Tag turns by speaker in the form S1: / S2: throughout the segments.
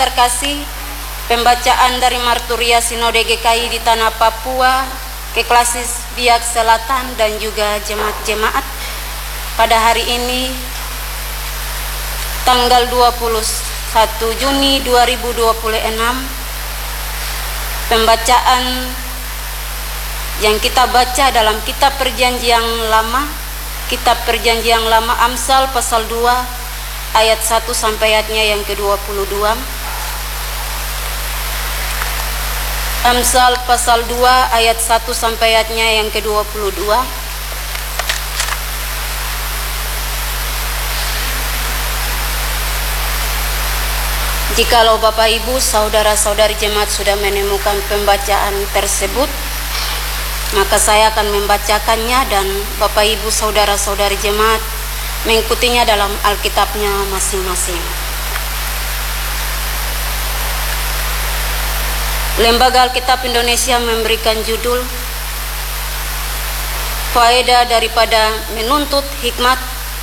S1: Terkasih, pembacaan dari Marturia Sinode GKI di Tanah Papua, Keklasis Biak Selatan dan juga jemaat-jemaat pada hari ini tanggal 21 Juni 2026. Pembacaan yang kita baca dalam Kitab Perjanjian Lama, Amsal pasal 2 ayat 1 sampai ayatnya yang ke-22. Amsal pasal 2 ayat 1 sampai ayatnya yang ke-22. Jikalau Bapak Ibu, saudara-saudari jemaat sudah menemukan pembacaan tersebut, maka saya akan membacakannya dan Bapak Ibu, saudara-saudari jemaat mengikutinya dalam Alkitabnya masing-masing. Lembaga Alkitab Indonesia memberikan judul Faedah daripada menuntut hikmat.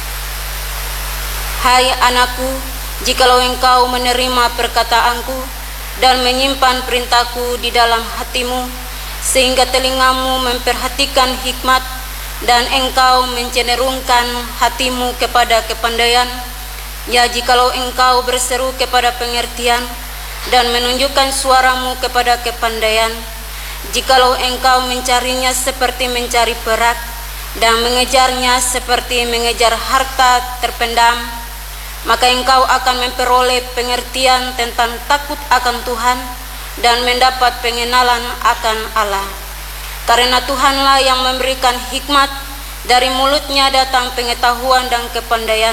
S1: Hai anakku, jikalau engkau menerima perkataanku dan menyimpan perintahku di dalam hatimu, sehingga telingamu memperhatikan hikmat dan engkau mencenderungkan hatimu kepada kepandaian, ya jikalau engkau berseru kepada pengertian dan menunjukkan suaramu kepada kepandaian, jikalau engkau mencarinya seperti mencari perak dan mengejarnya seperti mengejar harta terpendam, maka engkau akan memperoleh pengertian tentang takut akan Tuhan dan mendapat pengenalan akan Allah. Karena Tuhanlah yang memberikan hikmat, dari mulutnya datang pengetahuan dan kepandaian.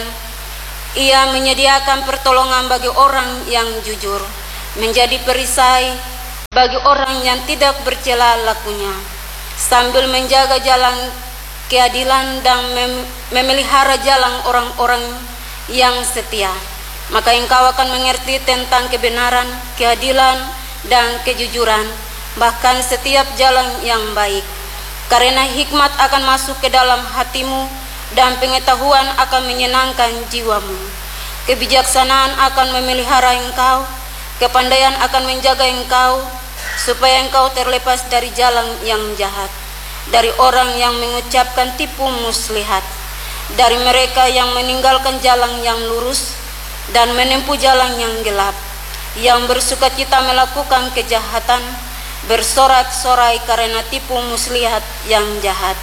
S1: Ia menyediakan pertolongan bagi orang yang jujur, menjadi perisai bagi orang yang tidak bercela lakunya, sambil menjaga jalan keadilan dan memelihara jalan orang-orang yang setia. Maka engkau akan mengerti tentang kebenaran, keadilan, dan kejujuran, bahkan setiap jalan yang baik. Karena hikmat akan masuk ke dalam hatimu dan pengetahuan akan menyenangkan jiwamu. Kebijaksanaan akan memelihara engkau, kepandaian akan menjaga engkau, supaya engkau terlepas dari jalan yang jahat, dari orang yang mengucapkan tipu muslihat, dari mereka yang meninggalkan jalan yang lurus dan menempuh jalan yang gelap, yang bersukacita melakukan kejahatan, bersorak-sorai karena tipu muslihat yang jahat,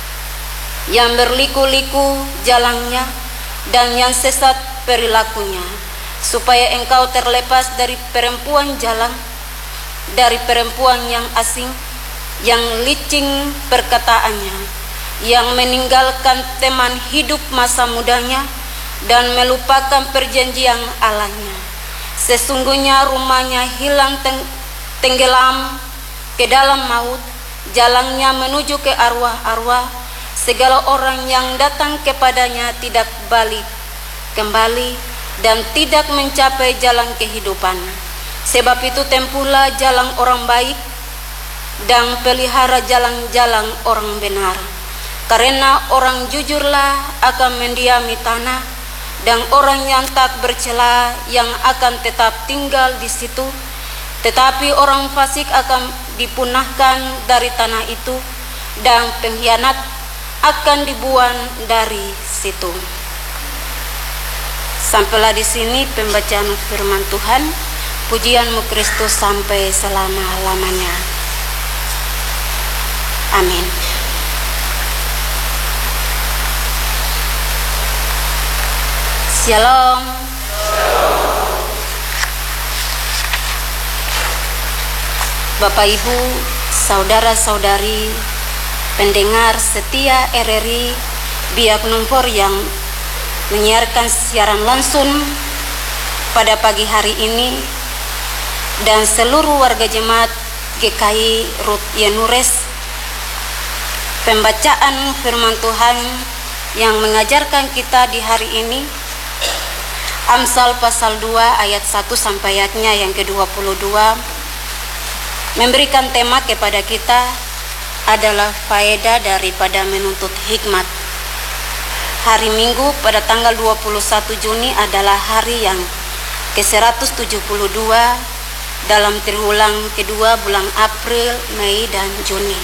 S1: yang berliku-liku jalannya dan yang sesat perilakunya, supaya engkau terlepas dari perempuan jalan, dari perempuan yang asing, yang licin perkataannya, yang meninggalkan teman hidup masa mudanya dan melupakan perjanjian Allahnya. Sesungguhnya rumahnya hilang tenggelam ke dalam maut, jalannya menuju ke arwah-arwah. Segala orang yang datang kepadanya tidak balik kembali dan tidak mencapai jalan kehidupan. Sebab itu tempuhlah jalan orang baik dan pelihara jalan-jalan orang benar. Karena orang jujurlah akan mendiami tanah, dan orang yang tak bercela yang akan tetap tinggal di situ. Tetapi orang fasik akan dipunahkan dari tanah itu, dan pengkhianat akan dibuang dari situ. Sampailah di sini pembacaan firman Tuhan. Pujianmu Kristus sampai selama-lamanya. Amin. Shalom. Bapak Ibu, saudara-saudari, pendengar setia RRI Biak Numfor yang menyiarkan siaran langsung pada pagi hari ini, dan seluruh warga jemaat GKI Ruth Yenures. Pembacaan firman Tuhan yang mengajarkan kita di hari ini Amsal pasal 2 ayat 1 sampai ayatnya yang ke-22 memberikan tema kepada kita adalah faedah daripada menuntut hikmat. Hari Minggu pada tanggal 21 Juni adalah hari yang ke-172 dalam triwulan kedua bulan April, Mei, dan Juni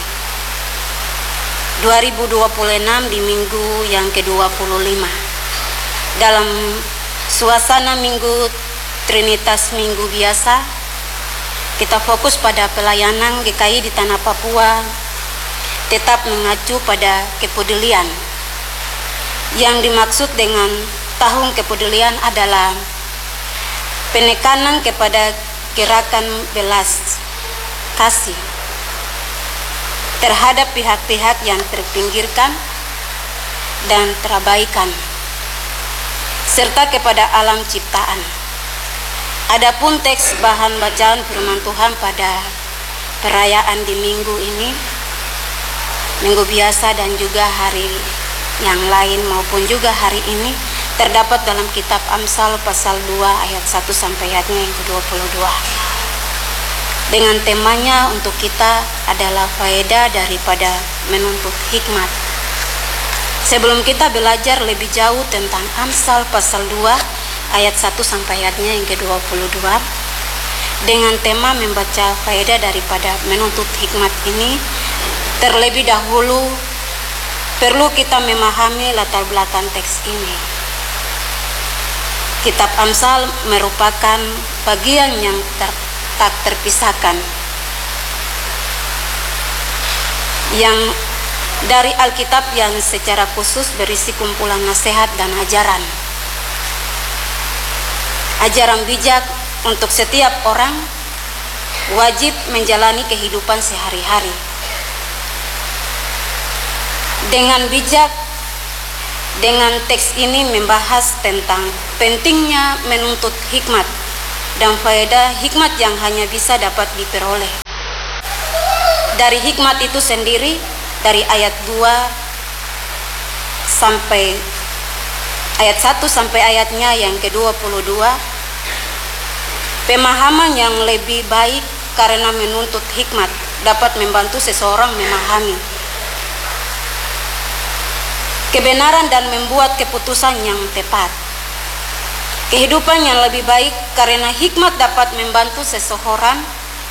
S1: 2026 di minggu yang ke-25. Dalam suasana minggu Trinitas minggu biasa, kita fokus pada pelayanan GKI di Tanah Papua, tetap mengacu pada kepedulian. Yang dimaksud dengan tahun kepedulian adalah penekanan kepada gerakan belas kasih terhadap pihak-pihak yang terpinggirkan dan terabaikan, serta kepada alam ciptaan. Adapun teks bahan bacaan firman Tuhan pada perayaan di minggu ini, minggu biasa dan juga hari yang lain maupun juga hari ini, terdapat dalam kitab Amsal pasal 2 ayat 1 sampai ayatnya yang ke-22. Dengan temanya untuk kita adalah faedah daripada menuntut hikmat. Sebelum kita belajar lebih jauh tentang Amsal pasal 2 ayat 1 sampai ayatnya yang ke-22, dengan tema membaca faedah daripada menuntut hikmat ini, terlebih dahulu perlu kita memahami latar belakang teks ini. Kitab Amsal merupakan bagian yang tak terpisahkan yang dari Alkitab yang secara khusus berisi kumpulan nasihat dan ajaran. Ajaran bijak untuk setiap orang wajib menjalani kehidupan sehari-hari. Dengan bijak, dengan teks ini membahas tentang pentingnya menuntut hikmat dan faedah hikmat yang hanya bisa dapat diperoleh dari hikmat itu sendiri. Dari ayat 2 sampai ayat 1 sampai ayatnya yang ke-22, pemahaman yang lebih baik karena menuntut hikmat dapat membantu seseorang memahami kebenaran dan membuat keputusan yang tepat. Kehidupan yang lebih baik karena hikmat dapat membantu seseorang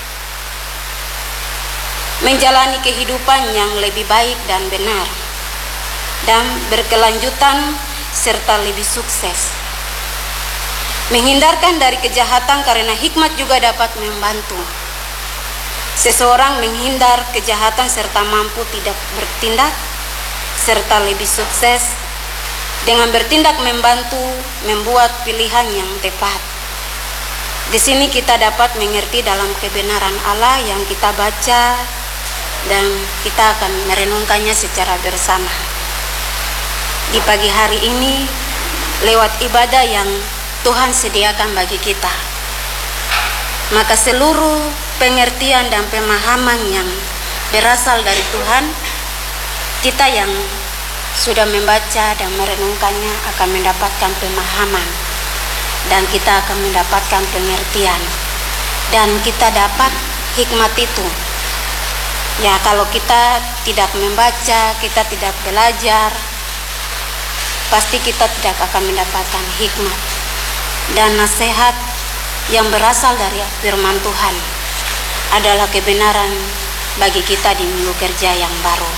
S1: menjalani kehidupan yang lebih baik dan benar dan berkelanjutan serta lebih sukses. Menghindarkan dari kejahatan karena hikmat juga dapat membantu seseorang menghindar kejahatan serta mampu tidak bertindak serta lebih sukses dengan bertindak membantu membuat pilihan yang tepat. Di sini kita dapat mengerti dalam kebenaran Allah yang kita baca dan kita akan merenungkannya secara bersama. Di pagi hari ini lewat ibadah yang Tuhan sediakan bagi kita, maka seluruh pengertian dan pemahaman yang berasal dari Tuhan, kita yang sudah membaca dan merenungkannya akan mendapatkan pemahaman dan kita akan mendapatkan pengertian dan kita dapat hikmat itu. Ya, kalau kita tidak membaca, kita tidak belajar, pasti kita tidak akan mendapatkan hikmat dan nasihat yang berasal dari firman Tuhan adalah kebenaran bagi kita di minggu kerja yang baru.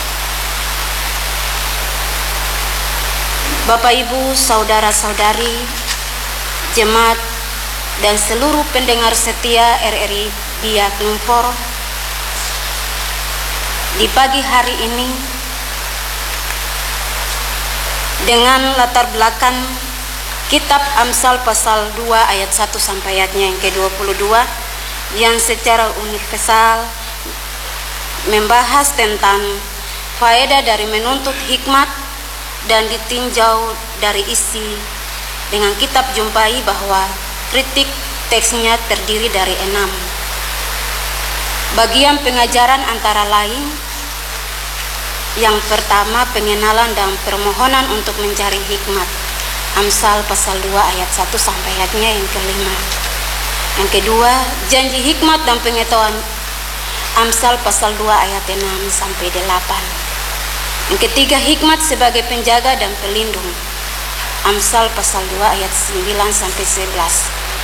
S1: Bapak, Ibu, saudara-saudari, jemaat dan seluruh pendengar setia RRI Biak Numfor, di pagi hari ini dengan latar belakang kitab Amsal pasal 2 ayat 1 sampai ayatnya yang ke-22 yang secara universal membahas tentang faedah dari menuntut hikmat dan ditinjau dari isi. Dengan kitab jumpai bahwa kritik teksnya terdiri dari 6 bagian pengajaran, antara lain yang pertama pengenalan dan permohonan untuk mencari hikmat, Amsal pasal 2 ayat 1 sampai ayatnya yang ke-5. Yang kedua, janji hikmat dan pengetahuan, Amsal pasal 2 ayat 6 sampai 8. Yang ketiga, hikmat sebagai penjaga dan pelindung, Amsal pasal 2 ayat 9 sampai 11.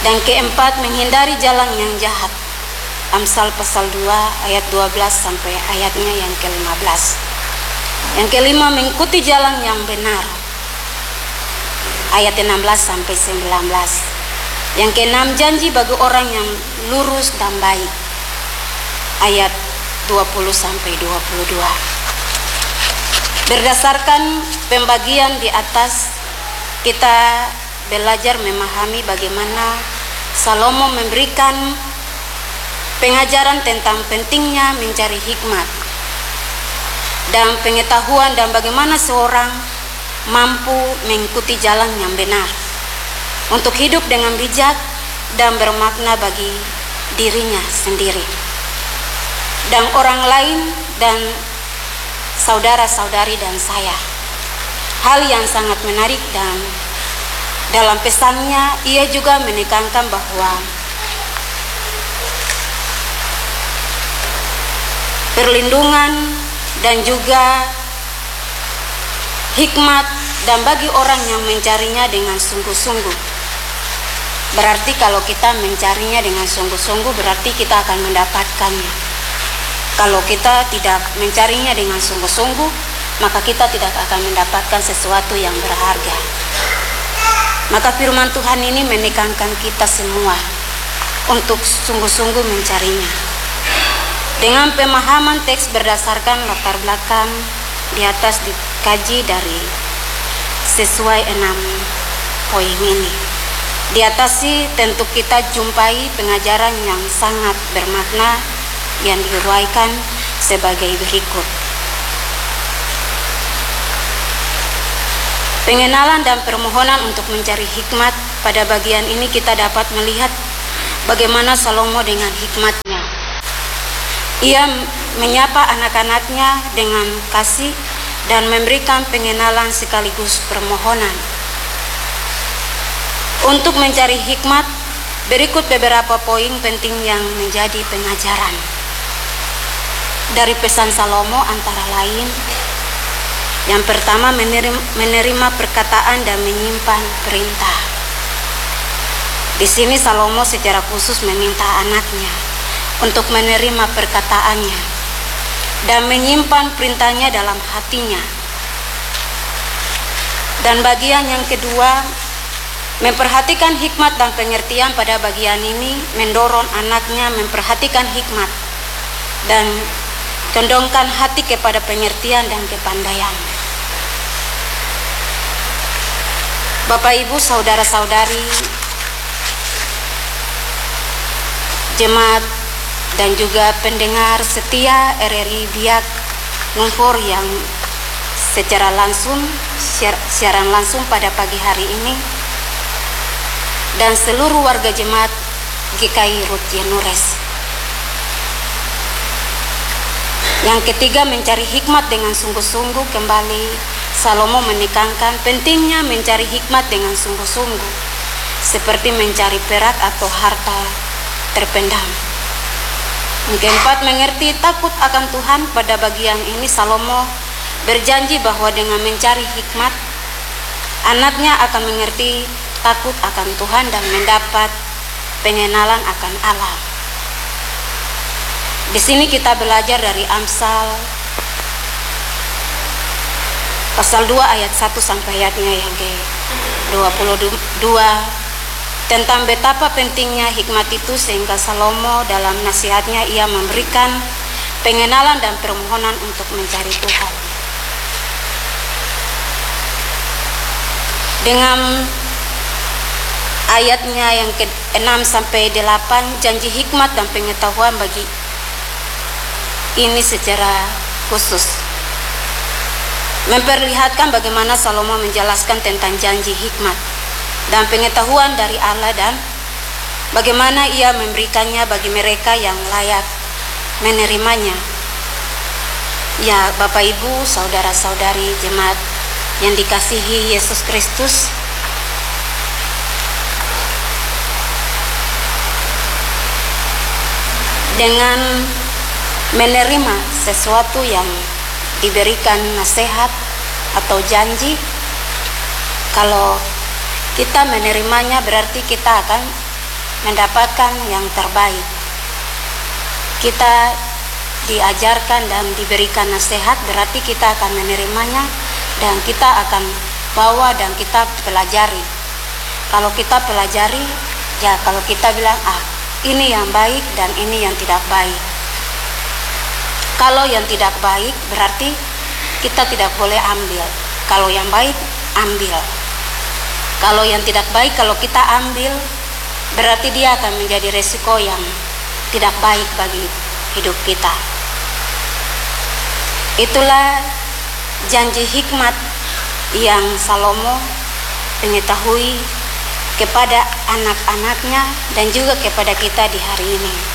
S1: Dan keempat, menghindari jalan yang jahat. Amsal pasal 2 ayat 12 sampai ayatnya yang ke-15. Yang kelima, mengikuti jalan yang benar. Ayat 16 sampai 19. Yang keenam, janji bagi orang yang lurus dan baik. Ayat 20 sampai 22. Berdasarkan pembagian di atas, kita belajar memahami bagaimana Salomo memberikan pengajaran tentang pentingnya mencari hikmat dan pengetahuan, dan bagaimana seorang mampu mengikuti jalan yang benar untuk hidup dengan bijak dan bermakna bagi dirinya sendiri dan orang lain dan saudara-saudari dan saya. Hal yang sangat menarik, dan dalam pesannya ia juga menekankan bahwa perlindungan dan juga hikmat dan bagi orang yang mencarinya dengan sungguh-sungguh. Berarti kalau kita mencarinya dengan sungguh-sungguh, berarti kita akan mendapatkannya. Kalau kita tidak mencarinya dengan sungguh-sungguh, maka kita tidak akan mendapatkan sesuatu yang berharga. Maka firman Tuhan ini menekankan kita semua untuk sungguh-sungguh mencarinya. Dengan pemahaman teks berdasarkan latar belakang di atas dikaji dari sesuai 6 poin ini. Di atas sih tentu kita jumpai pengajaran yang sangat bermakna yang diuraikan sebagai berikut. Pengenalan dan permohonan untuk mencari hikmat. Pada bagian ini kita dapat melihat bagaimana Salomo dengan hikmatnya. Ia menyapa anak-anaknya dengan kasih dan memberikan pengenalan sekaligus permohonan. Untuk mencari hikmat, berikut beberapa poin penting yang menjadi pengajaran dari pesan Salomo, antara lain: yang pertama, menerima perkataan dan menyimpan perintah. Di sini Salomo secara khusus meminta anaknya untuk menerima perkataannya dan menyimpan perintahnya dalam hatinya. Dan bagian yang kedua, memperhatikan hikmat dan pengertian. Pada bagian ini mendorong anaknya memperhatikan hikmat dan condongkan hati kepada pengertian dan kepandaian. Bapak, Ibu, saudara-saudari, jemaat dan juga pendengar setia RRI Biak Numfor yang secara langsung siaran langsung pada pagi hari ini, dan seluruh warga jemaat GKI Ruth Yenures. Yang ketiga, mencari hikmat dengan sungguh-sungguh. Kembali Salomo menekankan pentingnya mencari hikmat dengan sungguh-sungguh, seperti mencari perak atau harta terpendam. Yang keempat, mengerti takut akan Tuhan. Pada bagian ini Salomo berjanji bahwa dengan mencari hikmat, anaknya akan mengerti takut akan Tuhan dan mendapat pengenalan akan Allah. Di sini kita belajar dari Amsal pasal 2 ayat 1 sampai ayatnya yang ke-22 tentang betapa pentingnya hikmat itu, sehingga Salomo dalam nasihatnya ia memberikan pengenalan dan permohonan untuk mencari Tuhan. Dengan ayatnya yang ke-6 sampai 8, janji hikmat dan pengetahuan bagi ini secara khusus memperlihatkan bagaimana Salomo menjelaskan tentang janji hikmat dan pengetahuan dari Allah, dan bagaimana ia memberikannya bagi mereka yang layak menerimanya. Ya, Bapak, Ibu, saudara-saudari jemaat yang dikasihi Yesus Kristus, dengan menerima sesuatu yang diberikan nasihat atau janji, kalau kita menerimanya berarti kita akan mendapatkan yang terbaik. Kita diajarkan dan diberikan nasihat, berarti kita akan menerimanya dan kita akan bawa dan kita pelajari. Kalau kita pelajari, ya kalau kita bilang ini yang baik dan ini yang tidak baik. Kalau yang tidak baik berarti kita tidak boleh ambil. Kalau yang baik ambil. Kalau yang tidak baik kalau kita ambil, berarti dia akan menjadi resiko yang tidak baik bagi hidup kita. Itulah janji hikmat yang Salomo mengetahui kepada anak-anaknya dan juga kepada kita di hari ini.